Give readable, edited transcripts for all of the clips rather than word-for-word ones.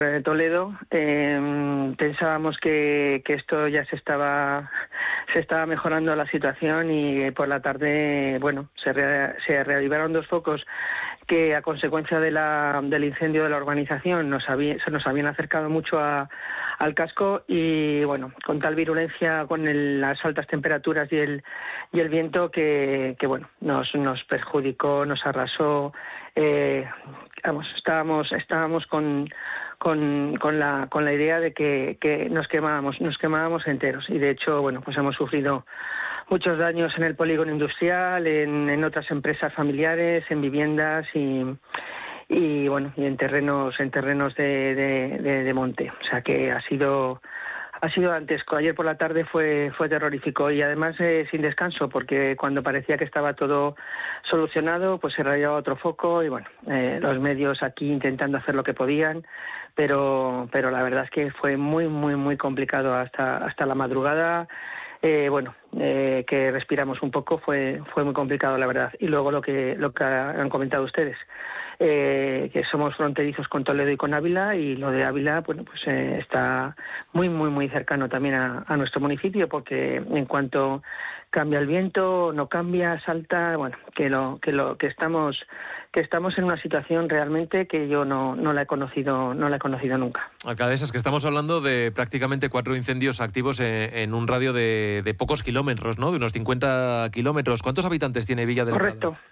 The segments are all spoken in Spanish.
de Toledo. Pensábamos que esto ya se estaba mejorando la situación y por la tarde, se reavivaron 2 focos que a consecuencia del incendio de la urbanización se nos habían acercado mucho al casco y con tal virulencia, con las altas temperaturas y el viento que nos perjudicó, nos arrasó. Estábamos con la idea de que nos quemábamos enteros y de hecho hemos sufrido muchos daños en el polígono industrial, en otras empresas familiares, en viviendas y en terrenos de monte. O sea que ha sido dantesco. Ayer por la tarde fue terrorífico y además sin descanso, porque cuando parecía que estaba todo solucionado, pues se rayaba otro foco y los medios aquí intentando hacer lo que podían, pero la verdad es que fue muy muy muy complicado hasta la madrugada. Que respiramos un poco, fue muy complicado, la verdad. Y luego lo que han comentado ustedes, que somos fronterizos con Toledo y con Ávila, y lo de Ávila está muy muy muy cercano también a nuestro municipio, porque en cuanto cambia el viento, no cambia, salta, que estamos en una situación realmente que yo no la he conocido nunca. Alcaldesa, es que estamos hablando de prácticamente 4 incendios activos en un radio de pocos kilómetros, ¿no? De unos 50 kilómetros. ¿Cuántos habitantes tiene Villa del Prado? Correcto.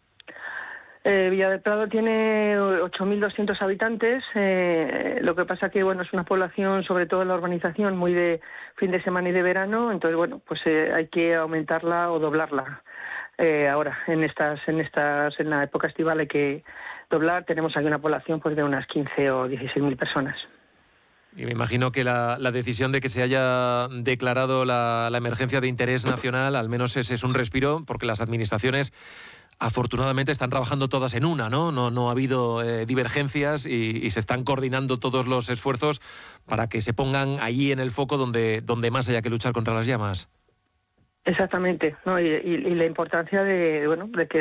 Villa del Prado tiene 8.200 habitantes. Lo que pasa que es una población, sobre todo en la urbanización, muy de fin de semana y de verano. Entonces hay que aumentarla o doblarla. Ahora en la época estival hay que doblar. Tenemos aquí una población de unas 15 o 16.000 personas. Y me imagino que la decisión de que se haya declarado la emergencia de interés nacional, al menos ese es un respiro, porque las administraciones afortunadamente están trabajando todas en una, ¿no? No ha habido divergencias y se están coordinando todos los esfuerzos para que se pongan allí en el foco donde más haya que luchar contra las llamas. Exactamente, ¿no? Y la importancia de que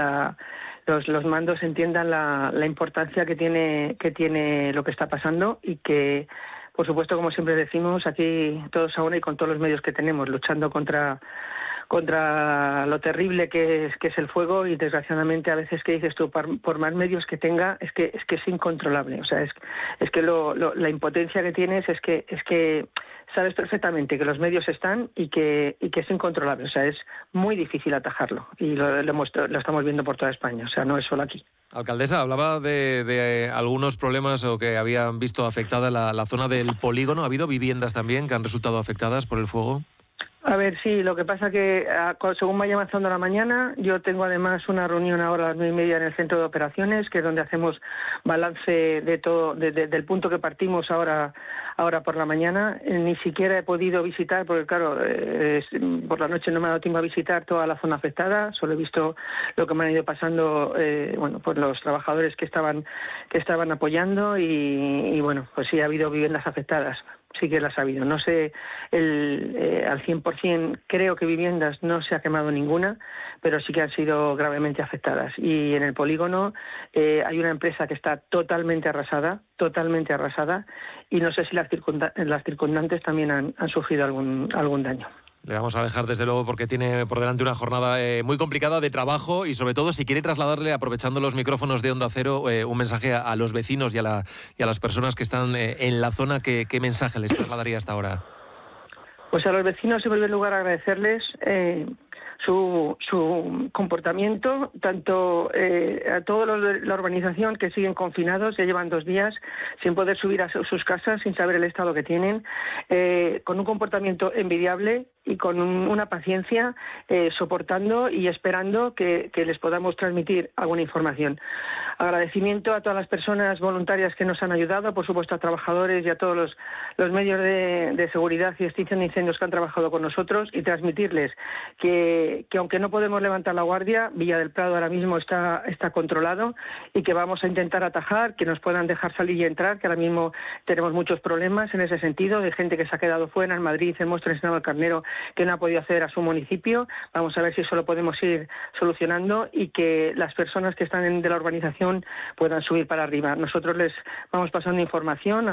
los mandos entiendan la importancia que tiene lo que está pasando y que, por supuesto, como siempre decimos, aquí todos a una y con todos los medios que tenemos, luchando contra lo terrible que es el fuego, y desgraciadamente a veces que dices tú, por más medios que tenga, es que es incontrolable. O sea, es que la impotencia que tienes es que sabes perfectamente que los medios están y que es incontrolable. O sea, es muy difícil atajarlo y lo estamos viendo por toda España. O sea, no es solo aquí. Alcaldesa, hablaba de algunos problemas o que habían visto afectada la zona del polígono. ¿Ha habido viviendas también que han resultado afectadas por el fuego? A ver, sí, lo que pasa que según vaya avanzando la mañana, yo tengo además una reunión ahora a las 9:30 en el centro de operaciones, que es donde hacemos balance de todo, del punto que partimos ahora por la mañana. Ni siquiera he podido visitar, porque claro, por la noche no me ha dado tiempo a visitar toda la zona afectada, solo he visto lo que me han ido pasando, los trabajadores que estaban apoyando y pues sí ha habido viviendas afectadas. Sí que las ha habido. No sé, al 100% creo que viviendas no se ha quemado ninguna, pero sí que han sido gravemente afectadas. Y en el polígono hay una empresa que está totalmente arrasada, y no sé si las circundantes también han sufrido algún daño. Le vamos a dejar, desde luego, porque tiene por delante una jornada muy complicada de trabajo y, sobre todo, si quiere trasladarle, aprovechando los micrófonos de Onda Cero, un mensaje a los vecinos y a las personas que están en la zona, ¿qué mensaje les trasladaría hasta ahora? Pues a los vecinos, en primer lugar, agradecerles su comportamiento, tanto a todos los de la urbanización que siguen confinados, ya llevan 2 días sin poder subir a sus casas, sin saber el estado que tienen, con un comportamiento envidiable y con una paciencia, soportando y esperando que les podamos transmitir alguna información. Agradecimiento a todas las personas voluntarias que nos han ayudado, por supuesto a trabajadores y a todos los medios de seguridad y extinción de incendios que han trabajado con nosotros, y transmitirles que aunque no podemos levantar la guardia, Villa del Prado ahora mismo está controlado y que vamos a intentar atajar, que nos puedan dejar salir y entrar, que ahora mismo tenemos muchos problemas en ese sentido, de gente que se ha quedado fuera en Madrid, en Móstoles, en Navalcarnero, que no ha podido acceder a su municipio. Vamos a ver si eso lo podemos ir solucionando y que las personas que están de la urbanización puedan subir para arriba. Nosotros les vamos pasando información